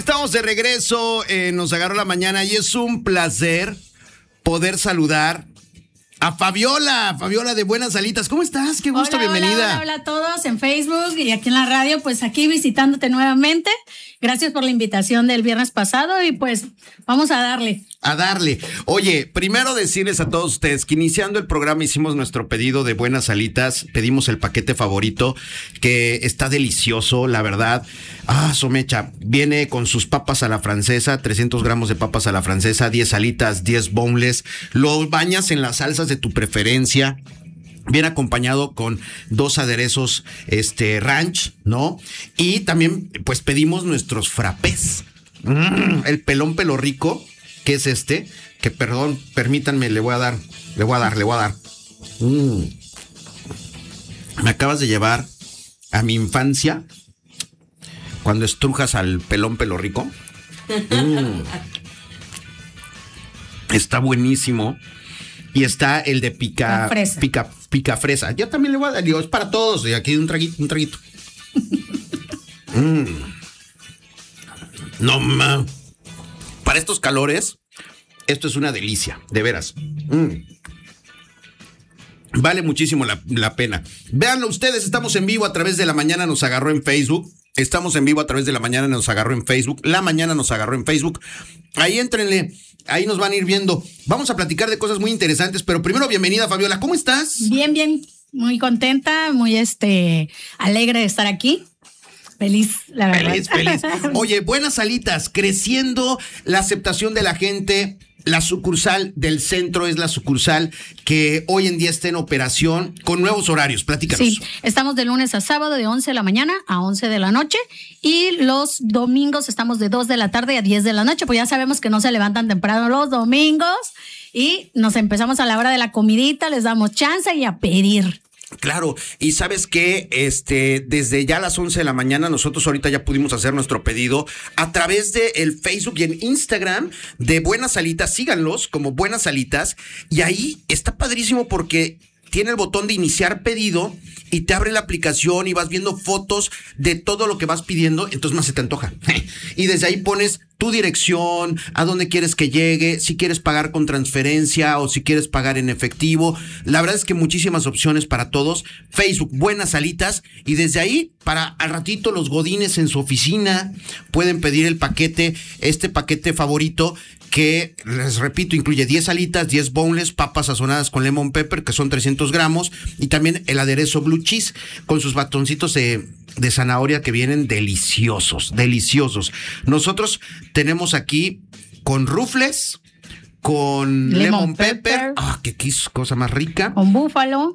Estamos de regreso, nos agarró la mañana y es un placer poder saludar a Fabiola de Buenas Alitas. ¿Cómo estás? Qué gusto, hola, bienvenida. Hola a todos en Facebook y aquí en la radio, pues aquí visitándote nuevamente. Gracias por la invitación del viernes pasado y pues vamos a darle. Oye, primero decirles a todos ustedes que iniciando el programa hicimos nuestro pedido de Buenas Alitas, pedimos el paquete favorito que está delicioso, la verdad. Somecha, viene con sus papas a la francesa, 300 gramos de papas a la francesa, 10 alitas, 10 boneless, lo bañas en las salsas de tu preferencia. Viene acompañado con 2 aderezos ranch, ¿no? Y también pues pedimos nuestros frappés. El pelón pelo rico, que es que perdón, permítanme, le voy a dar. Me acabas de llevar a mi infancia cuando estrujas al pelón pelo rico. Está buenísimo. Y está el de pica fresa. Yo también le voy a dar, es para todos. Y aquí un traguito. No, ma. Para estos calores, esto es una delicia, de veras. Vale muchísimo la pena. Véanlo ustedes, estamos en vivo a través de La Mañana Nos Agarró en Facebook. Estamos en vivo a través de La Mañana Nos Agarró en Facebook. La Mañana Nos Agarró en Facebook. Ahí éntrenle. Ahí nos van a ir viendo. Vamos a platicar de cosas muy interesantes, pero primero, bienvenida, Fabiola. ¿Cómo estás? Bien. Muy contenta, muy alegre de estar aquí. Feliz, la verdad. Feliz. Oye, Buenas Alitas, creciendo la aceptación de la gente. La sucursal del centro es la sucursal que hoy en día está en operación con nuevos horarios. Platícanos. Sí, estamos de lunes a sábado de 11 de la mañana a 11 de la noche y los domingos estamos de 2 de la tarde a 10 de la noche, pues ya sabemos que no se levantan temprano los domingos y nos empezamos a la hora de la comidita, les damos chance y a pedir. Claro, y sabes que desde ya a las 11 de la mañana nosotros ahorita ya pudimos hacer nuestro pedido a través de el Facebook y el Instagram de Buenas Alitas. Síganlos como Buenas Alitas y ahí está padrísimo porque tiene el botón de iniciar pedido y te abre la aplicación y vas viendo fotos de todo lo que vas pidiendo, entonces más se te antoja. Y desde ahí pones tu dirección, a dónde quieres que llegue, si quieres pagar con transferencia o si quieres pagar en efectivo. La verdad es que muchísimas opciones para todos. Facebook, Buenas Alitas, y desde ahí, para al ratito los godines en su oficina pueden pedir el paquete, paquete favorito, que, les repito, incluye 10 alitas, 10 boneless, papas sazonadas con lemon pepper, que son 300 gramos, y también el aderezo blue cheese, con sus batoncitos de zanahoria que vienen deliciosos. Nosotros tenemos aquí con rufles, con lemon pepper. Qué cosa más rica. Con búfalo.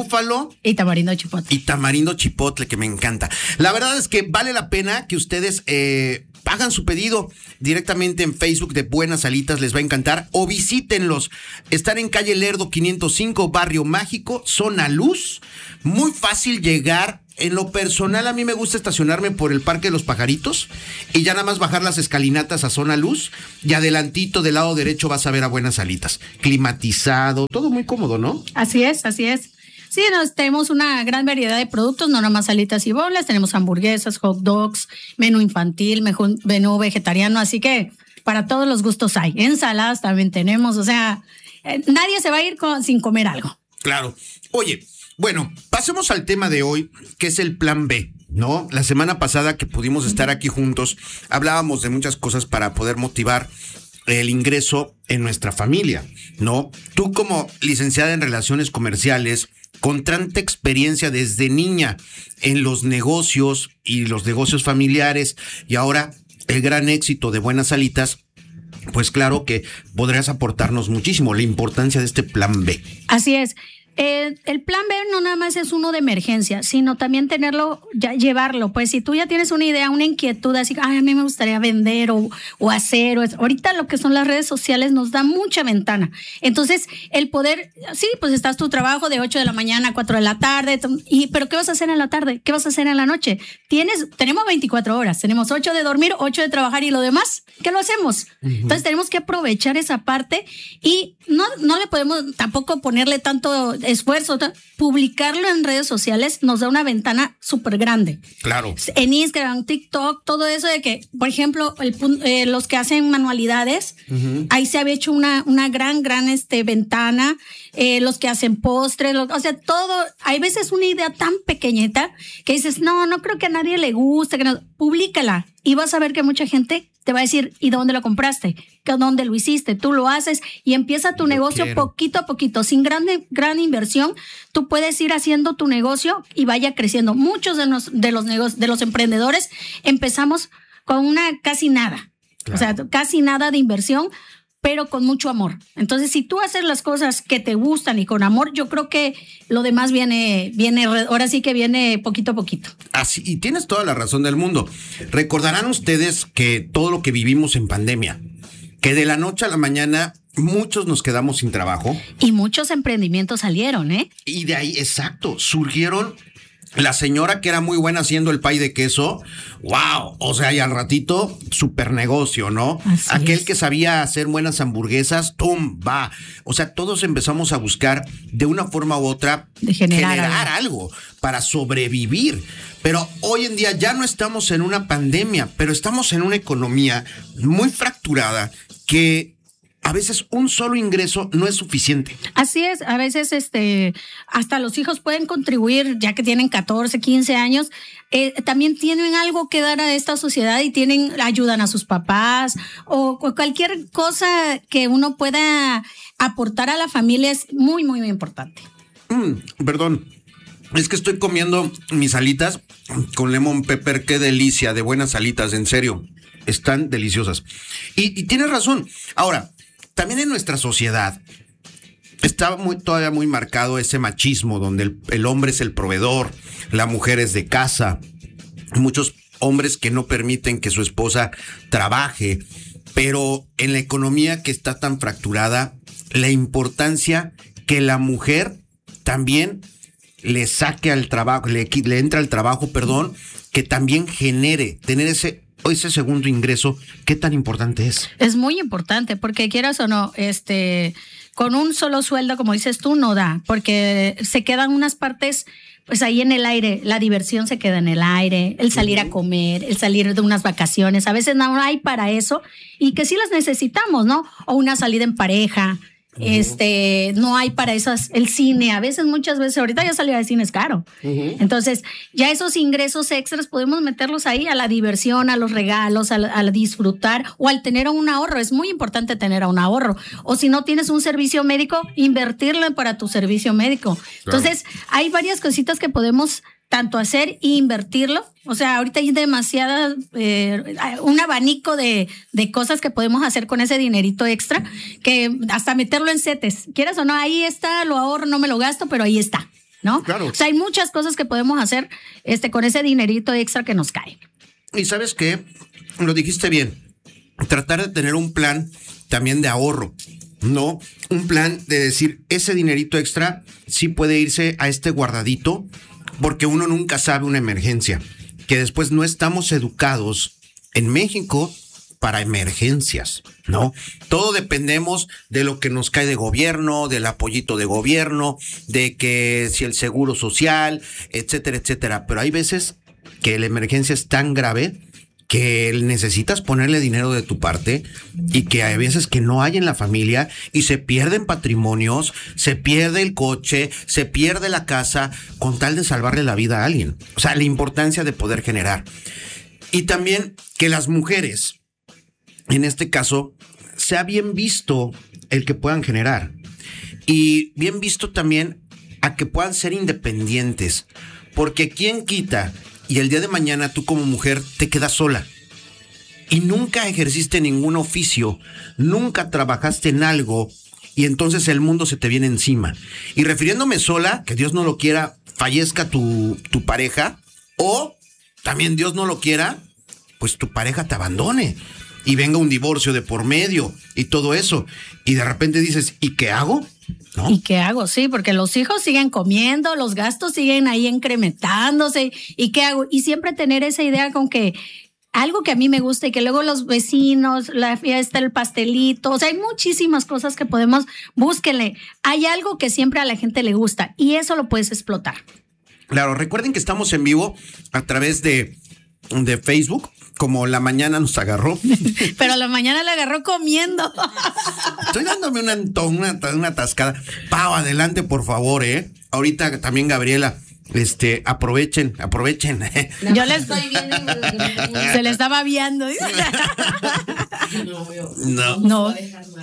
Y tamarindo chipotle. Que me encanta. La verdad es que vale la pena que ustedes hagan su pedido directamente en Facebook de Buenas Alitas, les va a encantar, o visítenlos. Están en calle Lerdo 505, Barrio Mágico, zona Luz. Muy fácil llegar. En lo personal, a mí me gusta estacionarme por el Parque de los Pajaritos y ya nada más bajar las escalinatas a zona Luz y adelantito del lado derecho vas a ver a Buenas Alitas. Climatizado, todo muy cómodo, ¿no? Así es. Sí, tenemos una gran variedad de productos, no nada más alitas y boneless, tenemos hamburguesas, hot dogs, menú infantil, menú vegetariano, así que para todos los gustos hay. Ensaladas también tenemos, nadie se va a ir sin comer algo. Claro. Oye, bueno, pasemos al tema de hoy, que es el plan B, ¿no? La semana pasada que pudimos estar aquí juntos, hablábamos de muchas cosas para poder motivar el ingreso en nuestra familia, ¿no? Tú como licenciada en Relaciones Comerciales, con tanta experiencia desde niña en los negocios y los negocios familiares y ahora el gran éxito de Buenas Alitas, pues claro que podrías aportarnos muchísimo la importancia de este plan B. Así es. El plan B no nada más es uno de emergencia, sino también llevarlo. Pues si tú ya tienes una idea, una inquietud, así, a mí me gustaría vender o hacer. Ahorita lo que son las redes sociales nos da mucha ventana. Entonces, el poder, sí, pues estás tu trabajo de 8 de la mañana a 4 de la tarde, pero ¿qué vas a hacer en la tarde? ¿Qué vas a hacer en la noche? Tenemos 24 horas, tenemos 8 de dormir, 8 de trabajar y lo demás ¿qué lo hacemos? Entonces tenemos que aprovechar esa parte y no le podemos tampoco ponerle tanto esfuerzo. Publicarlo en redes sociales nos da una ventana súper grande. Claro. En Instagram, TikTok, todo eso de que, por ejemplo, los que hacen manualidades, ahí se había hecho una gran ventana. Los que hacen postres, o sea, todo. Hay veces una idea tan pequeñita que dices, no creo que a nadie le guste, públicala y vas a ver que mucha gente te va a decir, ¿y dónde lo compraste? ¿Dónde lo hiciste? Tú lo haces y empieza tu negocio poquito a poquito, sin gran inversión. Tú puedes ir haciendo tu negocio y vaya creciendo. Muchos de los emprendedores empezamos con casi nada, claro. O sea, casi nada de inversión, pero con mucho amor. Entonces, si tú haces las cosas que te gustan y con amor, yo creo que lo demás viene, ahora sí que viene poquito a poquito. Así, y tienes toda la razón del mundo. Recordarán ustedes que todo lo que vivimos en pandemia, que de la noche a la mañana muchos nos quedamos sin trabajo. Y muchos emprendimientos salieron, ¿eh? Y de ahí, exacto, surgieron. La señora que era muy buena haciendo el pay de queso, wow, o sea, y al ratito, super negocio, ¿no? Así Aquel es. que sabía hacer buenas hamburguesas, ¡tum! Va. O sea, todos empezamos a buscar de una forma u otra de generar algo para sobrevivir. Pero hoy en día ya no estamos en una pandemia, pero estamos en una economía muy fracturada que a veces un solo ingreso no es suficiente. Así es, a veces hasta los hijos pueden contribuir, ya que tienen 14, 15 años, también tienen algo que dar a esta sociedad y ayudan a sus papás o cualquier cosa que uno pueda aportar a la familia es muy, muy, muy importante. Perdón. Es que estoy comiendo mis alitas con lemon pepper, qué delicia, de buenas alitas, en serio, están deliciosas. Y tienes razón. Ahora, también en nuestra sociedad está todavía muy marcado ese machismo donde el hombre es el proveedor, la mujer es de casa. Muchos hombres que no permiten que su esposa trabaje, pero en la economía que está tan fracturada, la importancia que la mujer también le saque al trabajo, le entra al trabajo, que también genere, tener ese segundo ingreso, ¿qué tan importante es? Es muy importante porque quieras o no, con un solo sueldo, como dices tú, no da, porque se quedan unas partes pues ahí en el aire, la diversión se queda en el aire, el salir a comer, el salir de unas vacaciones, a veces no hay para eso y que sí las necesitamos, ¿no? O una salida en pareja. No hay para esas, el cine, muchas veces, ahorita ya salir al cine es caro. Entonces, ya esos ingresos extras podemos meterlos ahí a la diversión, a los regalos, al disfrutar o al tener un ahorro. Es muy importante tener un ahorro. O si no tienes un servicio médico, invertirlo para tu servicio médico. Claro. Entonces, hay varias cositas que podemos tanto hacer e invertirlo. O sea, ahorita hay demasiada, un abanico de cosas que podemos hacer con ese dinerito extra, que hasta meterlo en CETES. Quieras o no, ahí está, lo ahorro, no me lo gasto, pero ahí está, ¿no? Claro. O sea, hay muchas cosas que podemos hacer con ese dinerito extra que nos cae. Y ¿sabes qué? Lo dijiste bien. Tratar de tener un plan también de ahorro, ¿no? Un plan de decir, ese dinerito extra sí puede irse a este guardadito, porque uno nunca sabe una emergencia, que después no estamos educados en México para emergencias, ¿no? Todo dependemos de lo que nos cae de gobierno, del apoyito de gobierno, de que si el seguro social, etcétera, etcétera. Pero hay veces que la emergencia es tan grave que necesitas ponerle dinero de tu parte y que hay veces que no hay en la familia y se pierden patrimonios, se pierde el coche, se pierde la casa con tal de salvarle la vida a alguien. O sea, la importancia de poder generar. Y también que las mujeres, en este caso, sea bien visto el que puedan generar y bien visto también a que puedan ser independientes, porque ¿quién quita? Y el día de mañana tú como mujer te quedas sola y nunca ejerciste ningún oficio, nunca trabajaste en algo y entonces el mundo se te viene encima. Y refiriéndome sola, que Dios no lo quiera, fallezca tu pareja, o también Dios no lo quiera, pues tu pareja te abandone y venga un divorcio de por medio y todo eso. Y de repente dices, ¿y qué hago? ¿No? ¿Y qué hago? Sí, porque los hijos siguen comiendo, los gastos siguen ahí incrementándose. ¿Y qué hago? Y siempre tener esa idea con que algo que a mí me gusta y que luego los vecinos, la fiesta, el pastelito, o sea, hay muchísimas cosas que podemos, búsquenle. Hay algo que siempre a la gente le gusta y eso lo puedes explotar. Claro, recuerden que estamos en vivo a través de Facebook, como la mañana nos agarró. Pero la mañana la agarró comiendo. Estoy dándome una atascada. Pau, adelante, por favor, ¿eh? Ahorita también, Gabriela, aprovechen. Yo les estoy viendo. Se le estaba viando. No,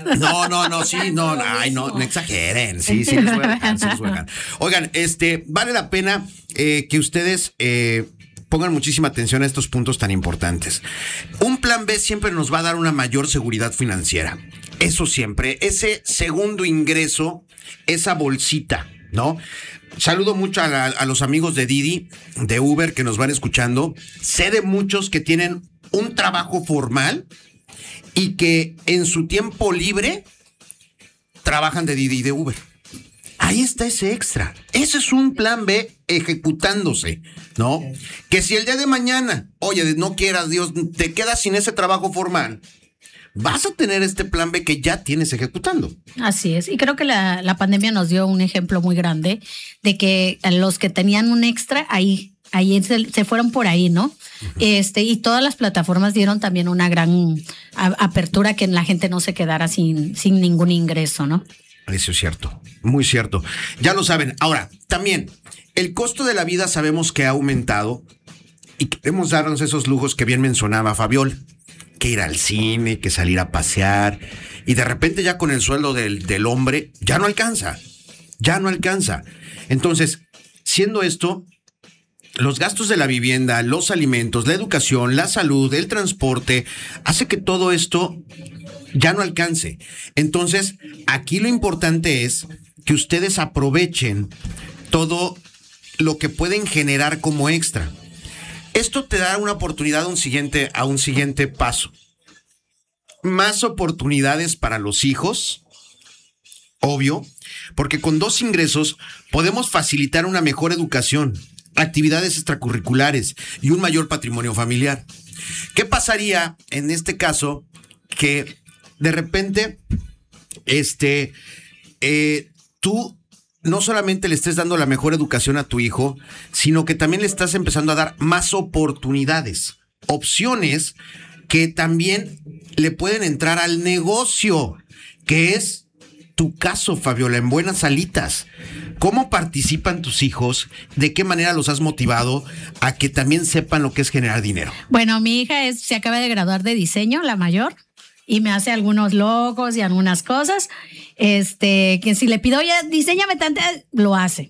no exageren. Sí, les voy a dejar. Oigan, vale la pena que ustedes pongan muchísima atención a estos puntos tan importantes. Un plan B siempre nos va a dar una mayor seguridad financiera. Eso siempre, ese segundo ingreso, esa bolsita, ¿no? Saludo mucho a los amigos de Didi, de Uber, que nos van escuchando. Sé de muchos que tienen un trabajo formal y que en su tiempo libre trabajan de Didi y de Uber. Ahí está ese extra. Ese es un plan B ejecutándose, ¿no? Que si el día de mañana, oye, no quieras, Dios, te quedas sin ese trabajo formal, vas a tener este plan B que ya tienes ejecutando. Así es. Y creo que la pandemia nos dio un ejemplo muy grande de que los que tenían un extra, ahí se fueron por ahí, ¿no? Y todas las plataformas dieron también una gran apertura que la gente no se quedara sin ningún ingreso, ¿no? Eso es cierto, muy cierto. Ya lo saben. Ahora, también, el costo de la vida sabemos que ha aumentado y queremos darnos esos lujos que bien mencionaba Fabiola, que ir al cine, que salir a pasear, y de repente ya con el sueldo del hombre ya no alcanza. Entonces, siendo esto, los gastos de la vivienda, los alimentos, la educación, la salud, el transporte, hace que todo esto ya no alcance. Entonces, aquí lo importante es que ustedes aprovechen todo lo que pueden generar como extra. Esto te da una oportunidad a un siguiente paso. Más oportunidades para los hijos, obvio, porque con 2 ingresos podemos facilitar una mejor educación, actividades extracurriculares y un mayor patrimonio familiar. ¿Qué pasaría en este caso que de repente tú no solamente le estés dando la mejor educación a tu hijo, sino que también le estás empezando a dar más oportunidades, opciones que también le pueden entrar al negocio, que es tu caso, Fabiola, en Buenas Alitas? ¿Cómo participan tus hijos? ¿De qué manera los has motivado a que también sepan lo que es generar dinero? Bueno, mi hija se acaba de graduar de diseño, la mayor, y me hace algunos logos y algunas cosas. Que si le pido, oye, diséñame tanto, lo hace.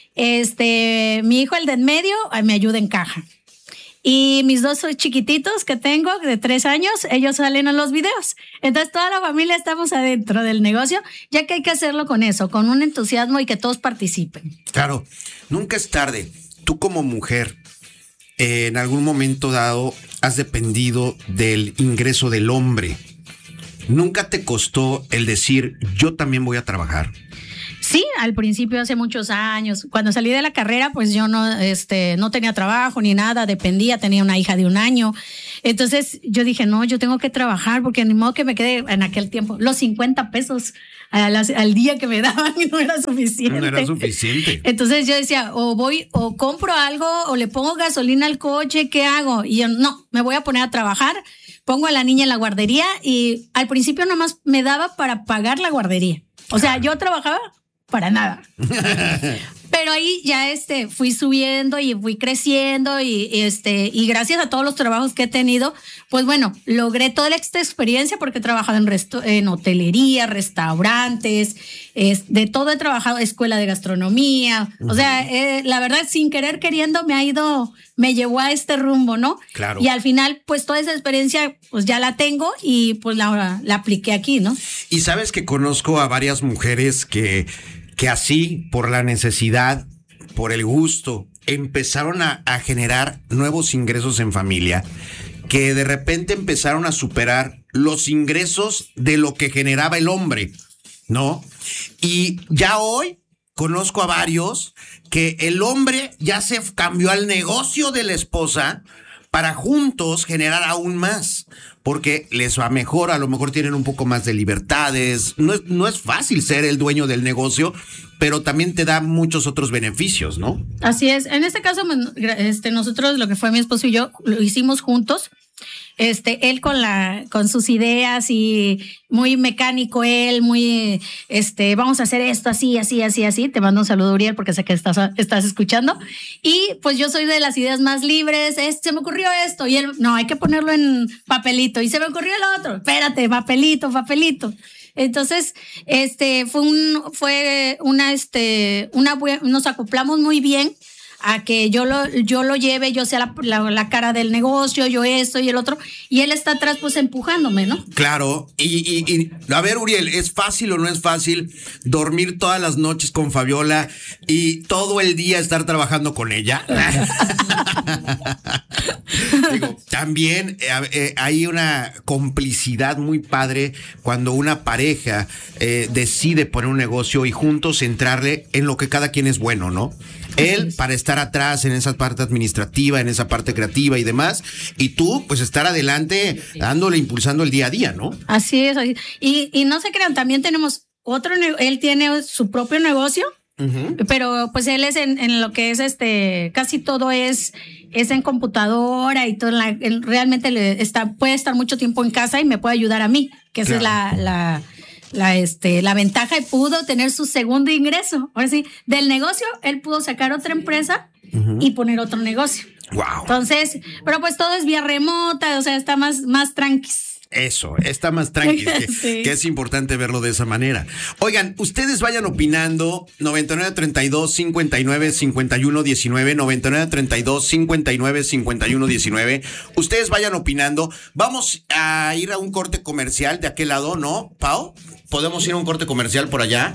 Mi hijo, el de en medio, me ayuda en caja. Y mis 2 chiquititos que tengo, de 3 años, ellos salen en los videos. Entonces, toda la familia estamos adentro del negocio, ya que hay que hacerlo con eso, con un entusiasmo y que todos participen. Claro, nunca es tarde. Tú como mujer, en algún momento dado, has dependido del ingreso del hombre. ¿Nunca te costó el decir, yo también voy a trabajar? Sí, al principio, hace muchos años. Cuando salí de la carrera, pues yo no tenía trabajo ni nada, dependía, tenía una hija de 1 año. Entonces yo dije, no, yo tengo que trabajar porque ni modo que me quede en aquel tiempo. Los 50 pesos al día que me daban no era suficiente. No era suficiente. Entonces yo decía, o compro algo o le pongo gasolina al coche, ¿qué hago? Y yo, no, me voy a poner a trabajar. Pongo a la niña en la guardería y al principio nomás me daba para pagar la guardería. O sea, yo trabajaba para nada. Pero ahí ya fui subiendo y fui creciendo y gracias a todos los trabajos que he tenido, pues bueno, logré toda esta experiencia porque he trabajado en hotelería, restaurantes, de todo he trabajado, escuela de gastronomía. O sea, la verdad, sin querer queriendo me llevó a este rumbo, ¿no? Claro. Y al final, pues toda esa experiencia, pues ya la tengo y pues la apliqué aquí, ¿no? Y sabes que conozco a varias mujeres que así, por la necesidad, por el gusto, empezaron a generar nuevos ingresos en familia, que de repente empezaron a superar los ingresos de lo que generaba el hombre, ¿no? Y ya hoy conozco a varios que el hombre ya se cambió al negocio de la esposa para juntos generar aún más, porque les va mejor, a lo mejor tienen un poco más de libertades. No es fácil ser el dueño del negocio, pero también te da muchos otros beneficios, ¿no? Así es. En este caso, nosotros, lo que fue mi esposo y yo, lo hicimos juntos. Él con sus ideas y muy mecánico, él muy, vamos a hacer esto así, así, así, así. Te mando un saludo, Uriel, porque sé que estás escuchando. Y pues yo soy de las ideas más libres. Se me ocurrió esto y él, no, hay que ponerlo en papelito. Y se me ocurrió el otro. Espérate, papelito. Entonces, nos acoplamos muy bien a que yo lo lleve, yo sea la cara del negocio, yo esto y el otro, y él está atrás pues empujándome, ¿no? Claro, y a ver, Uriel, ¿es fácil o no es fácil dormir todas las noches con Fabiola y todo el día estar trabajando con ella? Digo, también hay una complicidad muy padre cuando una pareja decide poner un negocio y juntos entrarle en lo que cada quien es bueno, ¿no? Él para estar atrás en esa parte administrativa, en esa parte creativa y demás, y tú pues estar adelante dándole, impulsando el día a día, ¿no? Así es. Y no se crean, también tenemos él tiene su propio negocio. Uh-huh. Pero pues él es en lo que es casi todo es en computadora y todo, realmente puede estar mucho tiempo en casa y me puede ayudar a mí, que esa es la ventaja, y pudo tener su segundo ingreso. Ahora sí, del negocio él pudo sacar otra empresa, uh-huh, y poner otro negocio. Wow. Entonces, pero pues todo es vía remota, o sea, está más tranqui. Eso, está más tranquilo, sí, que es importante verlo de esa manera. Oigan, ustedes vayan opinando, 9932-595119, 9932-595119. Ustedes vayan opinando. Vamos a ir a un corte comercial de aquel lado, ¿no, Pau? ¿Podemos ir a un corte comercial por allá?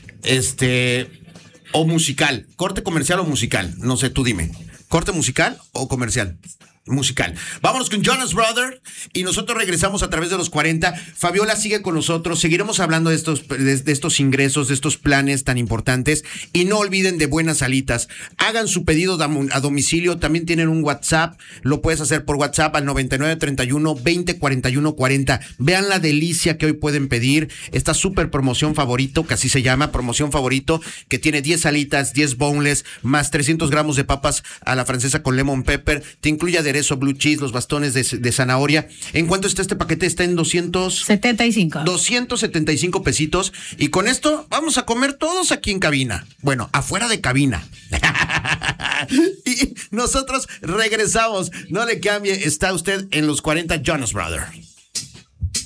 O musical. ¿Corte comercial o musical? No sé, tú dime. ¿Corte musical o comercial? Musical. Vámonos con Jonas Brothers y nosotros regresamos a través de los 40. Fabiola sigue con nosotros, seguiremos hablando de estos ingresos, de estos planes tan importantes, y no olviden de Buenas Alitas. Hagan su pedido a domicilio, también tienen un WhatsApp, lo puedes hacer por WhatsApp al 9931-204140. Vean la delicia que hoy pueden pedir, esta super promoción favorito, que así se llama, promoción favorito, que tiene 10 alitas, 10 boneless, más 300 gramos de papas a la francesa con lemon pepper, te incluye aderezo blue cheese, los bastones de zanahoria. ¿En cuánto está este paquete? Está en 275 pesitos, y con esto vamos a comer todos aquí en cabina. Bueno, afuera de cabina. Y nosotros regresamos. No le cambie, está usted en los 40 Jonas Brothers.